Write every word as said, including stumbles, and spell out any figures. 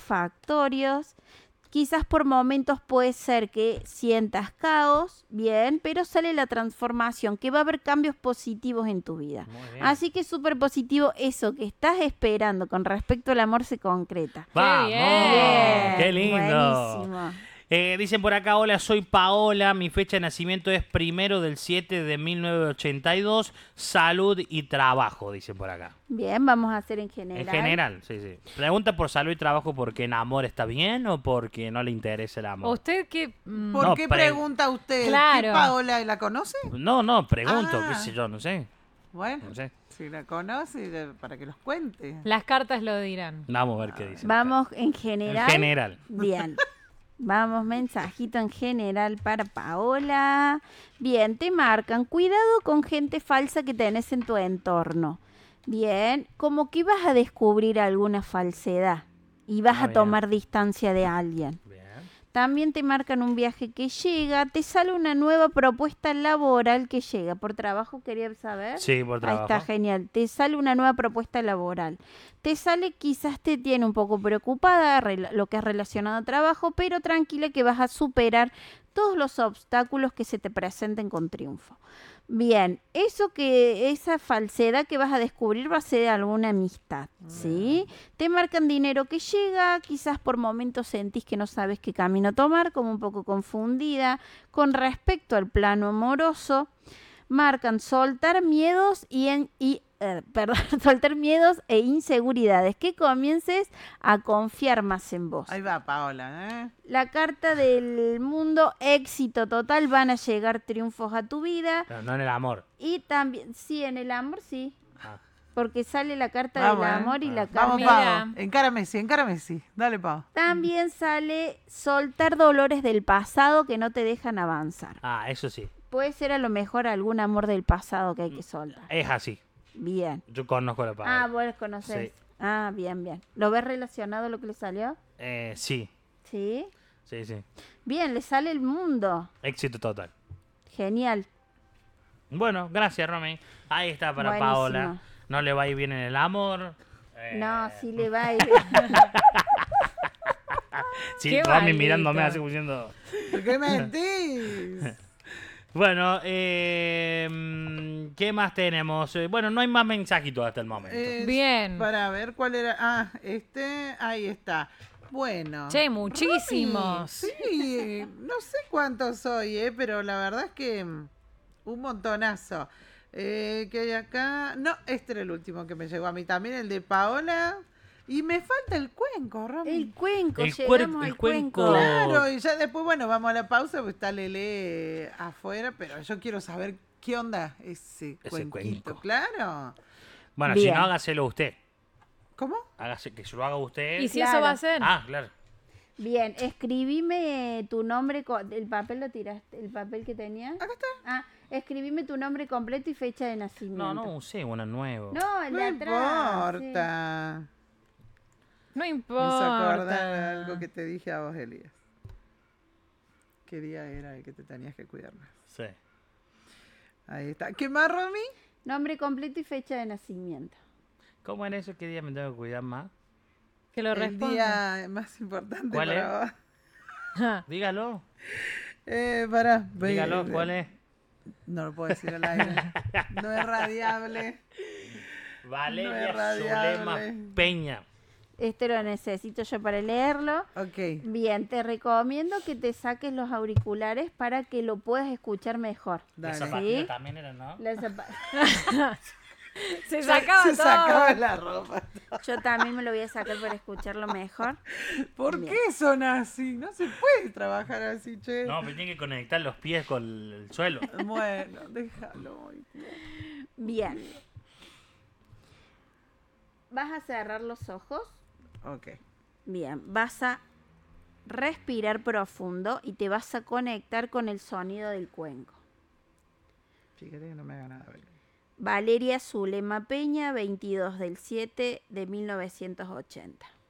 satisfactorios. Quizás por momentos puede ser que sientas caos, bien, pero sale la transformación, que va a haber cambios positivos en tu vida. Así que es súper positivo eso que estás esperando con respecto al amor se concreta. ¡Vamos! Bien, ¡Qué lindo! buenísimo. Eh, dicen por acá, hola, soy Paola, mi fecha de nacimiento es primero del siete de mil novecientos ochenta y dos, salud y trabajo, dicen por acá. Bien, vamos a hacer en general. En general, sí, sí. Pregunta por salud y trabajo porque en amor está bien o porque no le interesa el amor. ¿Usted qué? mm, ¿Por No, qué pre- pregunta usted? Claro. ¿Qué Paola la conoce? No, no, pregunto, Ah. qué sé yo, no sé. Bueno, No sé. si la conoce, ya- para que los cuente. Las cartas lo dirán. Vamos a ver qué dicen. Vamos en general. En general. Bien. Vamos, mensajito en general para Paola. Bien, te marcan. Cuidado con gente falsa que tenés en tu entorno. Bien, como que vas a descubrir alguna falsedad y vas Ah, a bien. tomar distancia de alguien. Bien. También te marcan un viaje que llega, te sale una nueva propuesta laboral que llega. ¿Por trabajo quería saber? Sí, por Ahí trabajo. está, genial. Te sale una nueva propuesta laboral. Te sale, quizás te tiene un poco preocupada rela- lo que es relacionado a trabajo, pero tranquila que vas a superar todos los obstáculos que se te presenten con triunfo. Bien, eso que, esa falsedad que vas a descubrir va a ser alguna amistad, ¿sí? Te marcan dinero que llega, quizás por momentos sentís que no sabes qué camino tomar, como un poco confundida. Con respecto al plano amoroso, marcan soltar miedos y, en, y eh, perdón, soltar miedos e inseguridades, que comiences a confiar más en vos. Ahí va Paola, ¿eh? La carta del mundo, éxito total, van a llegar triunfos a tu vida. Pero no en el amor. Y también, sí, en el amor, sí. Ah. Porque sale la carta Vamos, del ¿eh? amor y la Vamos, carta... Mira. Pau. Encara Messi, encara Messi. Dale, Pau. También sale soltar dolores del pasado que no te dejan avanzar. Ah, eso sí. Puede ser a lo mejor algún amor del pasado que hay que soltar. Es así. Bien. Yo conozco la palabra. Ah, vos conocés. Sí. Ah, bien, bien. ¿Lo ves relacionado a lo que le salió? Eh, sí, Sí. sí, sí. Bien, le sale el mundo. Éxito total. Genial. Bueno, gracias, Romy. Ahí está para Buenísimo. Paola. No le va a ir bien en el amor. Eh, No, sí le va a ir. Sí, Qué Romy maldito. mirándome así como diciendo... ¿Por qué mentís? Bueno, eh, mm, ¿qué más tenemos? Eh, Bueno, no hay más mensajitos hasta el momento. Eh, Bien. Para ver cuál era. Ah, este. Ahí está. Bueno. Che, muchísimos. Romy, sí, no sé cuántos soy, eh, pero la verdad es que mm, un montonazo. Eh, ¿qué hay acá? No, este era el último que me llegó a mí también, el de Paola. Y me falta el cuenco, Romy. El cuenco, El llegamos cuer- el al cuenco. cuenco. Claro, y ya después, bueno, vamos a la pausa, porque está Lele afuera, pero yo quiero saber qué onda ese, Ese cuenquito, cuenco. claro. Bueno, si Bien. no, hágaselo usted. ¿Cómo? Hágase, que se lo haga usted. ¿Y si Claro. eso va a ser? Ah, claro. Bien, escribime tu nombre, co- el papel lo tiraste, el papel que tenía. Acá está. Ah, escribime tu nombre completo y fecha de nacimiento. No, no usé uno nuevo. No, el No de atrás. importa. No Me hizo acordar importa. algo que te dije a vos, Elías. ¿Qué día era el que te tenías que cuidar más? Sí. Ahí está. ¿Qué más, Romy? Sí. Nombre completo y fecha de nacimiento. ¿Cómo era eso? ¿Qué día me tengo que cuidar más? Que lo El responda. día más importante ¿Cuál para vos. Dígalo. Eh, pará. ve- Dígalo, ve- ¿cuál es? No lo puedo decir al aire. No es radiable. Valeria radiable. Zulema Peña. Este lo necesito yo para leerlo. Ok. Bien, te recomiendo que te saques los auriculares para que lo puedas escuchar mejor. La Dale. zapatilla Sí. también era, ¿no? La zapa- Se sacaba Se todo. sacaba la ropa. Yo también me lo voy a sacar para escucharlo mejor. ¿Por Bien. qué son así? No se puede trabajar así, che. No, pero tiene que conectar los pies con el suelo. Bueno, déjalo. ay, Dios. Bien. Vas a cerrar los ojos. Ok. Bien, vas a respirar profundo y te vas a conectar con el sonido del cuenco. Fíjate que no me haga nada. Belén. Valeria Zulema Peña, veintidós del siete de mil novecientos ochenta.